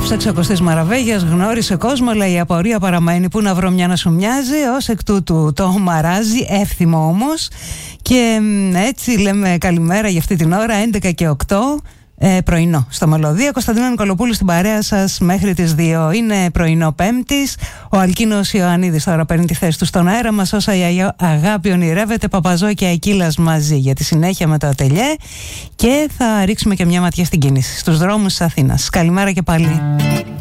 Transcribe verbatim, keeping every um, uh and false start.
Έψαξε ο Κωστής Μαραβέγιας, γνώρισε κόσμο, αλλά η απορία παραμένει. Πού να βρω μια να σου μοιάζει, ως εκ τούτου το μαράζει, εύθυμο όμως. Και έτσι λέμε καλημέρα για αυτή την ώρα, έντεκα και οκτώ. Ε, πρωινό στο Μελωδία. Κωνσταντίνα Νικολοπούλου στην παρέα σας μέχρι τις δύο. Είναι πρωινό Πέμπτης. Ο Αλκίνος Ιωαννίδης τώρα παίρνει τη θέση του στον αέρα μας. Όσα η αγάπη ονειρεύεται, Παπαζό και Ακύλας μαζί για τη συνέχεια με το ατελιέ. Και θα ρίξουμε και μια ματιά στην κίνηση στους δρόμους της Αθήνας. Καλημέρα και πάλι.